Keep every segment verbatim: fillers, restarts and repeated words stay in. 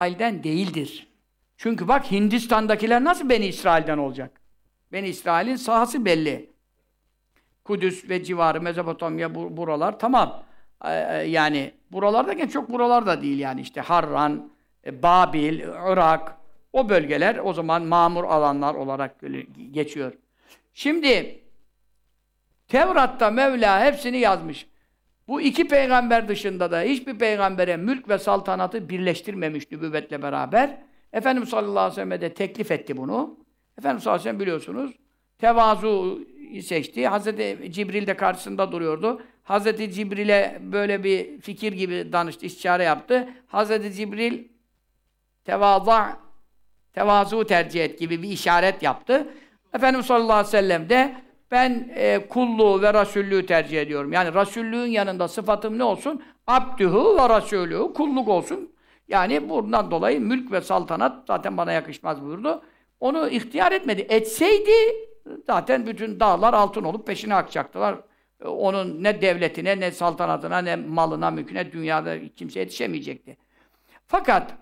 İsrail'den değildir. Çünkü bak Hindistan'dakiler nasıl Beni İsrail'den olacak? Beni İsrail'in sahası belli. Kudüs ve civarı, Mezopotamya, bu, buralar tamam. Ee, yani buralardayken çok buralarda değil yani işte Harran, e, Babil, Irak, o bölgeler o zaman mamur alanlar olarak geçiyor. Şimdi Tevrat'ta Mevla hepsini yazmış. Bu iki peygamber dışında da hiçbir peygambere mülk ve saltanatı birleştirmemiş nübüvvetle beraber. Efendimiz sallallahu aleyhi ve sellem'e de teklif etti bunu. Efendimiz sallallahu aleyhi ve sellem biliyorsunuz tevazu seçti. Hazreti Cibril de karşısında duruyordu. Hazreti Cibril'e böyle bir fikir gibi danıştı, istişare yaptı. Hazreti Cibril tevaza, tevazu tercih et gibi bir işaret yaptı. Efendimiz sallallahu aleyhi ve sellem de ben e, kulluğu ve rasullüğü tercih ediyorum. Yani rasullüğün yanında sıfatım ne olsun? Abdühü ve rasulühü, kulluk olsun. Yani bundan dolayı mülk ve saltanat zaten bana yakışmaz buyurdu. Onu ihtiyar etmedi. Etseydi zaten bütün dağlar altın olup peşine akacaktılar. Onun ne devletine, ne saltanatına, ne malına, mülküne, dünyada kimse yetişemeyecekti. Fakat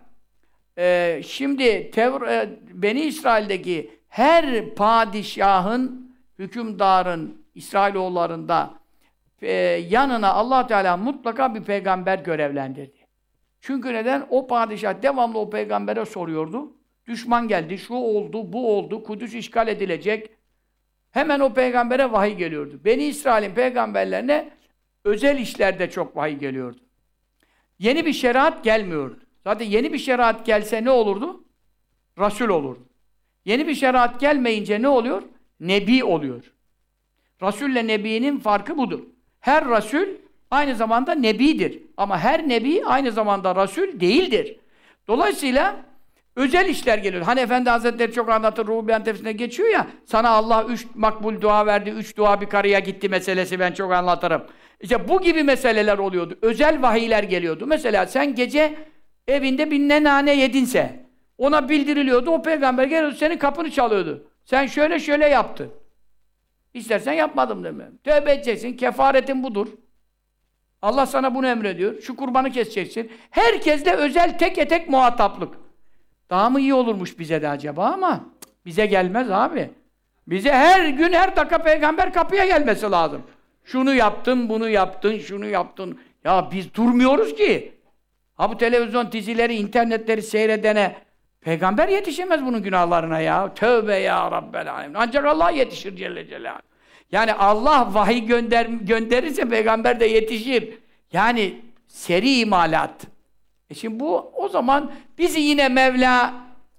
e, şimdi Tevr e, Beni İsrail'deki her padişahın, hükümdarın, İsrailoğullarında e, yanına Allah Teala mutlaka bir peygamber görevlendirdi. Çünkü neden? O padişah devamlı o peygambere soruyordu. Düşman geldi, şu oldu, bu oldu, Kudüs işgal edilecek. Hemen o peygambere vahiy geliyordu. Beni İsrail'in peygamberlerine özel işlerde çok vahiy geliyordu. Yeni bir şeriat gelmiyordu. Zaten yeni bir şeriat gelse ne olurdu? Rasul olurdu. Yeni bir şeriat gelmeyince ne oluyor? Nebi oluyor. Rasulle Nebi'nin farkı budur. Her Rasul aynı zamanda Nebidir. Ama her Nebi aynı zamanda Rasul değildir. Dolayısıyla özel işler geliyor. Hani Efendi Hazretleri çok anlatır, Ruh-u Beyan tefsirine geçiyor ya, sana Allah üç makbul dua verdi, üç dua bir karıya gitti meselesi ben çok anlatırım. İşte bu gibi meseleler oluyordu. Özel vahiyler geliyordu. Mesela sen gece evinde bir ne nane yedinse, ona bildiriliyordu, o peygamber geliyordu, senin kapını çalıyordu. Sen şöyle şöyle yaptın. İstersen yapmadım deme. Tövbe edeceksin, kefaretin budur. Allah sana bunu emrediyor. Şu kurbanı keseceksin. Herkesle özel tek tek muhataplık. Daha mı iyi olurmuş bize de acaba ama bize gelmez abi. Bize her gün, her dakika peygamber kapıya gelmesi lazım. Şunu yaptın, bunu yaptın, şunu yaptın. Ya biz durmuyoruz ki. Ha bu televizyon dizileri, internetleri seyredene peygamber yetişemez bunun günahlarına ya. Tövbe ya Rabbel Alemin. Ancak Allah yetişir Celle Celaluhu. Yani Allah vahiy gönder, gönderirse peygamber de yetişir. Yani seri imalat. E şimdi bu o zaman bizi yine Mevla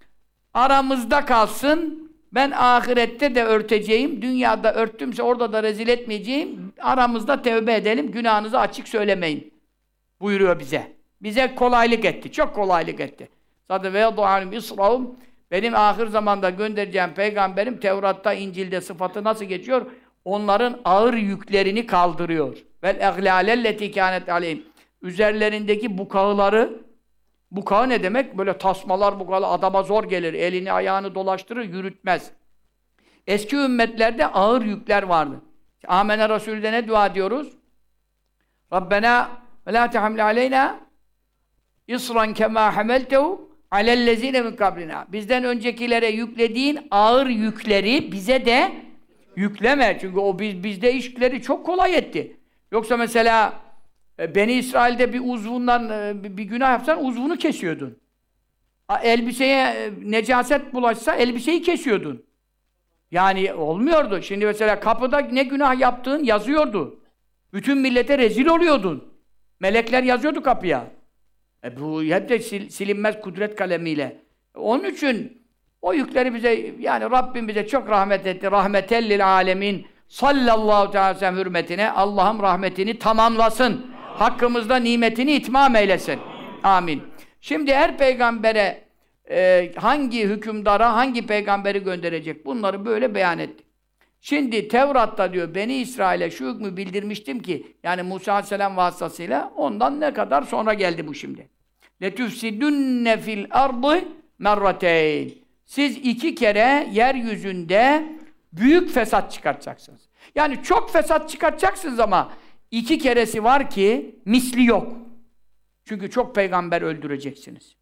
aramızda kalsın. Ben ahirette de örteceğim. Dünyada örttümse orada da rezil etmeyeceğim. Aramızda tevbe edelim. Günahınızı açık söylemeyin. Buyuruyor bize. Bize kolaylık etti. Çok kolaylık etti. Zaten ve yad'alim isra'um benim ahir zamanda göndereceğim peygamberim Tevrat'ta, İncil'de sıfatı nasıl geçiyor? Onların ağır yüklerini kaldırıyor. Vel eglâlelleti kânet aleyhim. Üzerlerindeki bukağıları, bukağı ne demek? Böyle tasmalar, bukağı adama zor gelir. Elini ayağını dolaştırır, yürütmez. Eski ümmetlerde ağır yükler vardı. Âmene Resulü'de ne dua diyoruz? Rabbena ve lâ tehmil aleyna isran kemâ hameltehu alellezîne min kabrina. Bizden öncekilere yüklediğin ağır yükleri bize de yükleme. Çünkü o biz, bizde işleri çok kolay etti. Yoksa mesela Beni İsrail'de bir uzvundan bir günah yapsan uzvunu kesiyordun. Elbiseye necaset bulaşsa elbiseyi kesiyordun. Yani olmuyordu. Şimdi mesela kapıda ne günah yaptığın yazıyordu. Bütün millete rezil oluyordun. Melekler yazıyordu kapıya. E bu hep de sil, silinmez kudret kalemiyle. Onun için o yükleri bize, yani Rabbim bize çok rahmet etti. Rahmetellil alemin sallallahu teala sellem hürmetine Allah'ım rahmetini tamamlasın. Hakkımızda nimetini itmam eylesin. Amin. Şimdi her peygambere e, hangi hükümdara hangi peygamberi gönderecek? Bunları böyle beyan etti. Şimdi Tevrat'ta diyor Beni İsrail'e şu hükmü bildirmiştim ki, yani Musa Aleyhisselam vasıtasıyla ondan ne kadar sonra geldi bu şimdi. لَتُفْسِدُنَّ فِي الْأَرْضِ مَرَّتَيْنِ. Siz iki kere yeryüzünde büyük fesat çıkartacaksınız. Yani çok fesat çıkartacaksınız ama iki keresi var ki misli yok. Çünkü çok peygamber öldüreceksiniz.